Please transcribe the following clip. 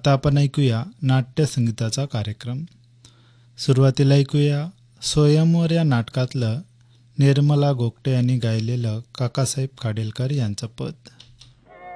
आता आपण ऐकूया नाट्यसंगीताचा कार्यक्रम. सुरुवातीला ऐकूया स्वयंवर या नाटकातलं निर्मला गोगटे यांनी गायलेलं काकासाहेब खाडेलकर यांचं पद.